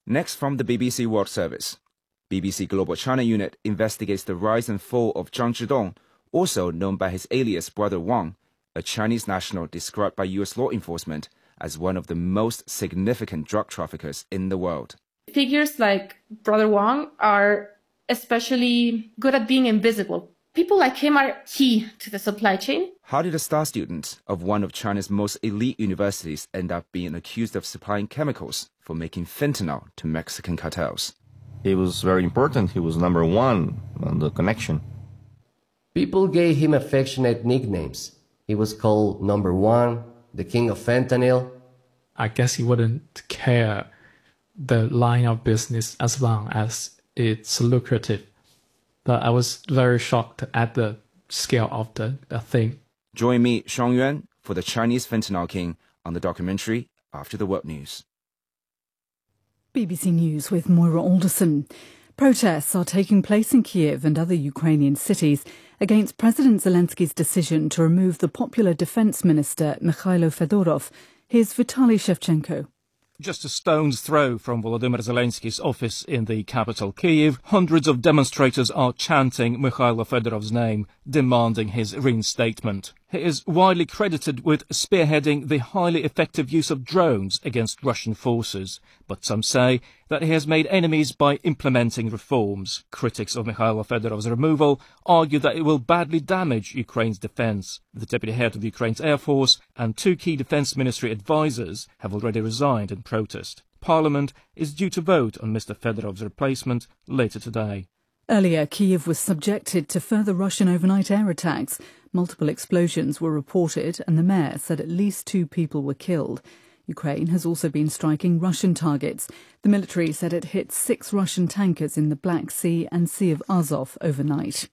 Next from the BBC World Service. BBC Global China Unit investigates the rise and fall of Zhang Zhidong, also known by his alias Brother Wang, a Chinese national described by US law enforcement as one of the most significant drug traffickers in the world. Figures like Brother Wang are especially good at being invisible. People like him are key to the supply chain. How did a star student of one of China's most elite universities end up being accused of supplying chemicals for making fentanyl to Mexican cartels? He was very important. He was number one on the connection. People gave him affectionate nicknames. He was called Number One, the King of Fentanyl. I guess he wouldn't care the line of business as long as it's lucrative. But I was very shocked at the scale of the thing. Join me, Xiong Yuan, for the Chinese Fentanyl King on the documentary After the World News. BBC News with Moira Alderson. Protests are taking place in Kyiv and other Ukrainian cities against President Zelensky's decision to remove the popular defence minister Mikhailo Fedorov. Here's Vitaly Shevchenko. Just a stone's throw from Volodymyr Zelensky's office in the capital Kyiv, hundreds of demonstrators are chanting Mikhailo Fedorov's name, demanding his reinstatement. He is widely credited with spearheading the highly effective use of drones against Russian forces, but some say that he has made enemies by implementing reforms. Critics of Mikhailo Fedorov's removal argue that it will badly damage Ukraine's defence. The deputy head of Ukraine's Air Force and two key defence ministry advisors have already resigned in protest. Parliament is due to vote on Mr. Fedorov's replacement later today. Earlier, Kyiv was subjected to further Russian overnight air attacks. Multiple explosions were reported and the mayor said at least 2 people were killed. Ukraine has also been striking Russian targets. The military said it hit 6 Russian tankers in the Black Sea and Sea of Azov overnight.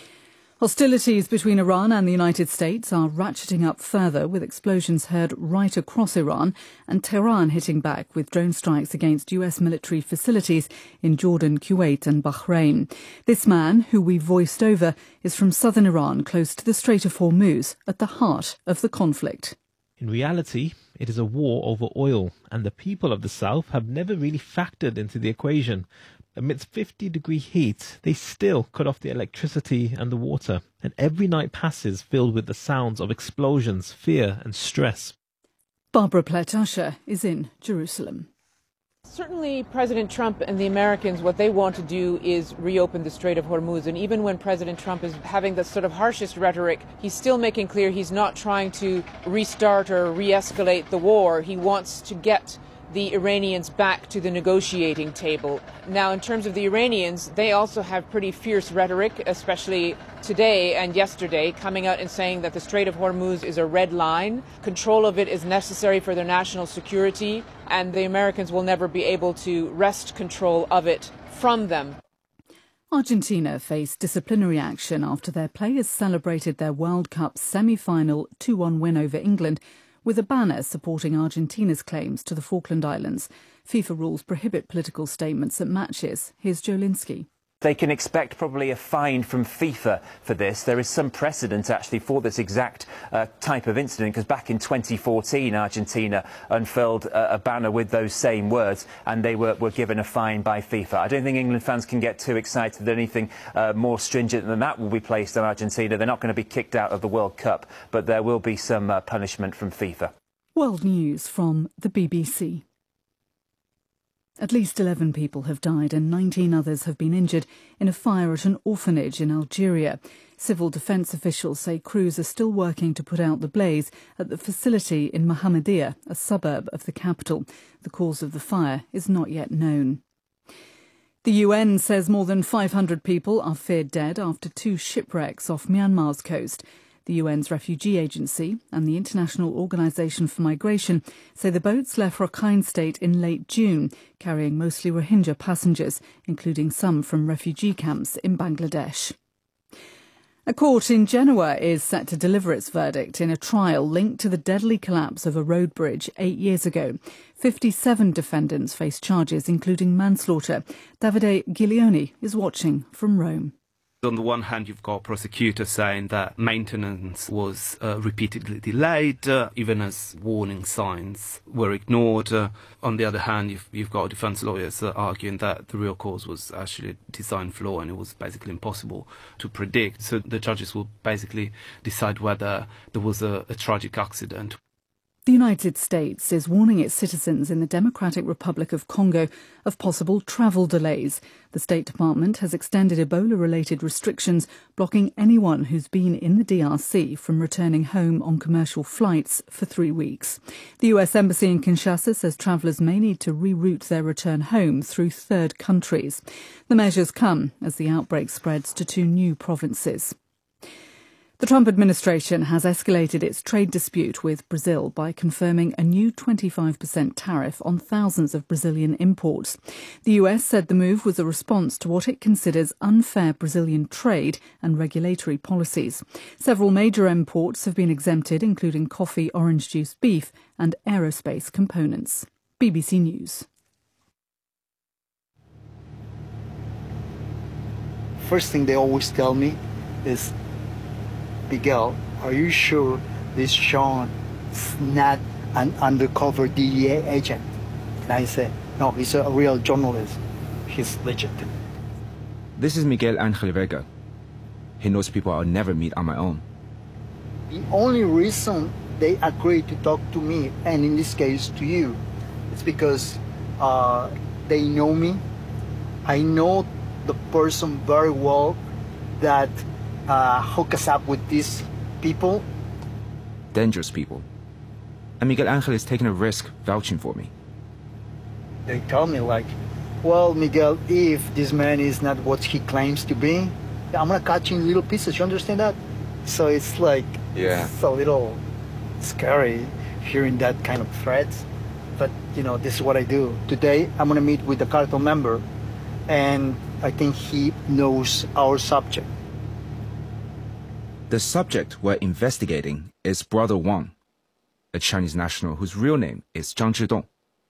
Hostilities between Iran and the United States are ratcheting up further, with explosions heard right across Iran and Tehran hitting back with drone strikes against US military facilities in Jordan, Kuwait and Bahrain. This man, who we voiced over, is from southern Iran, close to the Strait of Hormuz, at the heart of the conflict. In reality, it is a war over oil, and the people of the south have never really factored into the equation. Amidst 50-degree heat, they still cut off the electricity and the water, and every night passes filled with the sounds of explosions, fear and stress. Barbara Plett-Usher is in Jerusalem. Certainly President Trump and the Americans, what they want to do is reopen the Strait of Hormuz. And even when President Trump is having the sort of harshest rhetoric, he's still making clear he's not trying to restart or re-escalate the war. He wants to get the Iranians back to the negotiating table. Now, in terms of the Iranians, they also have pretty fierce rhetoric, especially today and yesterday, coming out and saying that the Strait of Hormuz is a red line. Control of it is necessary for their national security, and the Americans will never be able to wrest control of it from them. Argentina faced disciplinary action after their players celebrated their World Cup semi-final 2-1 win over England with a banner supporting Argentina's claims to the Falkland Islands. FIFA rules prohibit political statements at matches. Here's Joe Linsky. They can expect probably a fine from FIFA for this. There is some precedent actually for this exact type of incident, because back in 2014 Argentina unfurled a banner with those same words and they were given a fine by FIFA. I don't think England fans can get too excited that anything more stringent than that will be placed on Argentina. They're not going to be kicked out of the World Cup, but there will be some punishment from FIFA. World News from the BBC. At least 11 people have died and 19 others have been injured in a fire at an orphanage in Algeria. Civil defence officials say crews are still working to put out the blaze at the facility in Mohammedia, a suburb of the capital. The cause of the fire is not yet known. The UN says more than 500 people are feared dead after 2 shipwrecks off Myanmar's coast. The UN's refugee agency and the International Organization for Migration say the boats left Rakhine State in late June, carrying mostly Rohingya passengers, including some from refugee camps in Bangladesh. A court in Genoa is set to deliver its verdict in a trial linked to the deadly collapse of a road bridge 8 years ago. 57 defendants face charges, including manslaughter. Davide Giglioni is watching from Rome. On the one hand, you've got prosecutors saying that maintenance was repeatedly delayed, even as warning signs were ignored. On the other hand, you've got defense lawyers arguing that the real cause was actually a design flaw and it was basically impossible to predict. So the judges will basically decide whether there was a tragic accident. The United States is warning its citizens in the Democratic Republic of Congo of possible travel delays. The State Department has extended Ebola-related restrictions, blocking anyone who's been in the DRC from returning home on commercial flights for 3 weeks. The US Embassy in Kinshasa says travellers may need to reroute their return home through third countries. The measures come as the outbreak spreads to 2 new provinces. The Trump administration has escalated its trade dispute with Brazil by confirming a new 25% tariff on thousands of Brazilian imports. The US said the move was a response to what it considers unfair Brazilian trade and regulatory policies. Several major imports have been exempted, including coffee, orange juice, beef and aerospace components. BBC News. First thing they always tell me is, Miguel, are you sure this Sean is not an undercover DEA agent? And I said, no, he's a real journalist. He's legit. This is Miguel Angel Vega. He knows people I'll never meet on my own. The only reason they agreed to talk to me, and in this case to you, is because they know me. I know the person very well that hook us up with these people. Dangerous people. And Miguel Angel is taking a risk vouching for me. They tell me like, well, Miguel, if this man is not what he claims to be, I'm gonna cut you in little pieces, you understand that? So it's like, it's a little scary hearing that kind of threats. But, you know, this is what I do. Today, I'm gonna meet with the cartel member, and I think he knows our subject. The subject we're investigating is Brother Wang, a Chinese national whose real name is Zhang Zhidong.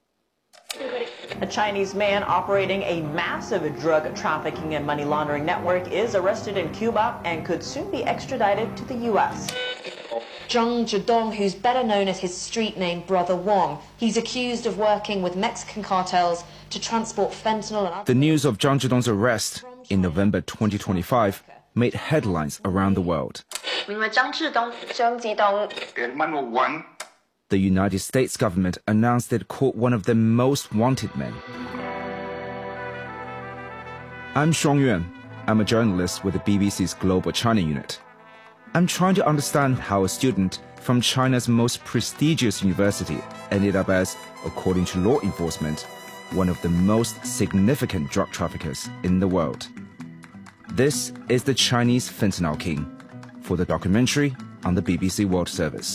A Chinese man operating a massive drug trafficking and money laundering network is arrested in Cuba and could soon be extradited to the U.S. Zhang Zhidong, who's better known as his street name Brother Wang, he's accused of working with Mexican cartels to transport fentanyl and other... The news of Zhang Zhidong's arrest in November 2025 made headlines around the world. The United States government announced it caught one of the most wanted men. I'm Xiong Yuan. I'm a journalist with the BBC's Global China unit. I'm trying to understand how a student from China's most prestigious university ended up as, according to law enforcement, one of the most significant drug traffickers in the world. This is the Chinese Fentanyl King, for the documentary on the BBC World Service.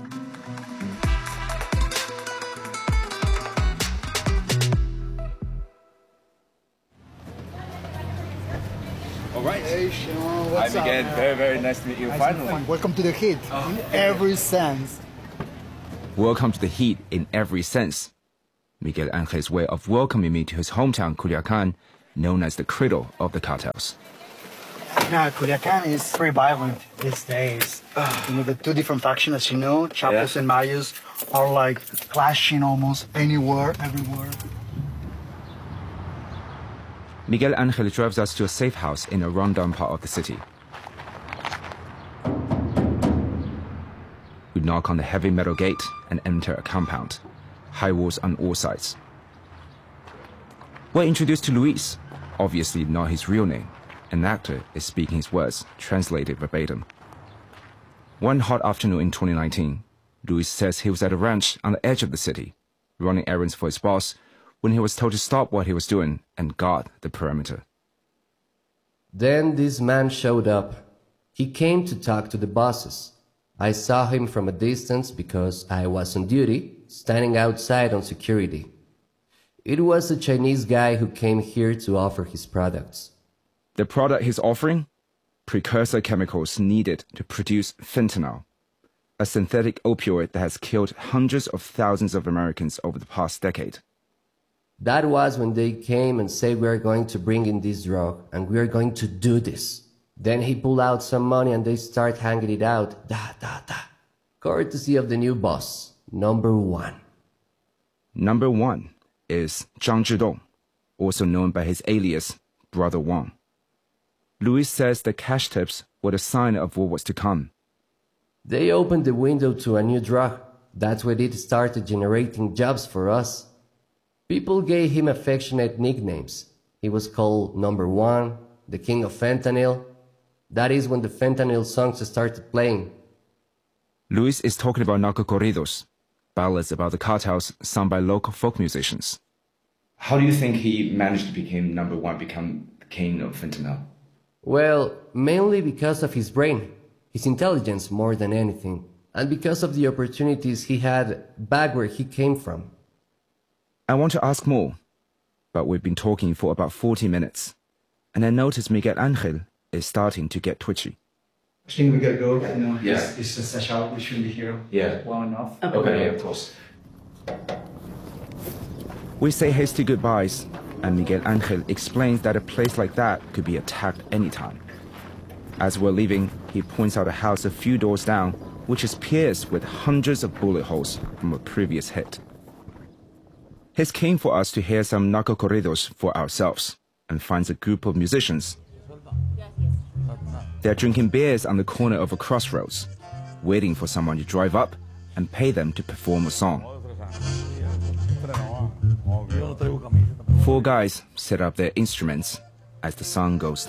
All right. Hey, Sean, what's up? Hi, Miguel. Very, very nice to meet you. Finally. Welcome to the heat, in every sense. Welcome to the heat in every sense. Miguel Angel's way of welcoming me to his hometown, Culiacan, known as the cradle of the cartels. Now, Culiacan is very violent these days. You know, the 2 different factions, as you know, Chapos and Mayos, are like clashing almost anywhere, everywhere. Miguel Angel drives us to a safe house in a rundown part of the city. We knock on the heavy metal gate and enter a compound. High walls on all sides. We're introduced to Luis, obviously not his real name. An actor is speaking his words, translated verbatim. One hot afternoon in 2019, Luis says he was at a ranch on the edge of the city, running errands for his boss, when he was told to stop what he was doing and guard the perimeter. Then this man showed up. He came to talk to the bosses. I saw him from a distance because I was on duty, standing outside on security. It was a Chinese guy who came here to offer his products. The product he's offering? Precursor chemicals needed to produce fentanyl, a synthetic opioid that has killed hundreds of thousands of Americans over the past decade. That was when they came and said, we are going to bring in this drug and we are going to do this. Then he pulled out some money and they start hanging it out. Da, da, da. Courtesy of the new boss, number 1. Number 1 is Zhang Zhidong, also known by his alias, Brother Wang. Louis says the cash tips were a sign of what was to come. They opened the window to a new drug. That's when it started generating jobs for us. People gave him affectionate nicknames. He was called Number 1, the King of Fentanyl. That is when the fentanyl songs started playing. Luis is talking about narco-corridos, ballads about the cartels sung by local folk musicians. How do you think he managed to become number 1, become the king of fentanyl? Well, mainly because of his brain, his intelligence more than anything, and because of the opportunities he had back where he came from. I want to ask more, but we've been talking for about 40 minutes, and I notice Miguel Angel is starting to get twitchy. I think we gotta go. It's just a shout. We shouldn't be here long enough. Okay, of course. We say hasty goodbyes, and Miguel Angel explains that a place like that could be attacked anytime. As we're leaving, he points out a house a few doors down, which is pierced with hundreds of bullet holes from a previous hit. He's keen for us to hear some narco-corridos for ourselves, and finds a group of musicians. They're drinking beers on the corner of a crossroads, waiting for someone to drive up and pay them to perform a song. 4 guys set up their instruments as the sun goes down.